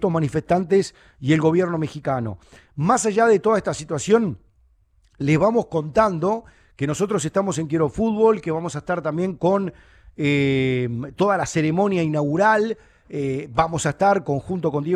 estos manifestantes y el gobierno mexicano. Más allá de toda esta situación, les vamos contando que nosotros estamos en Quiero Fútbol, que vamos a estar también con toda la ceremonia inaugural. Vamos a estar junto con Diego